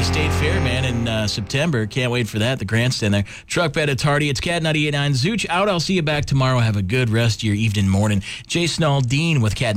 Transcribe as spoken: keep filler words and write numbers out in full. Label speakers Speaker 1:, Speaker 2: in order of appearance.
Speaker 1: State Fair, man, in uh, September. Can't wait for that. The grandstand there. Truck bed at Tardy. It's Cat ninety-eight point nine. Zooch out. I'll see you back tomorrow. Have a good rest of your evening, morning. Jason Aldean with Cat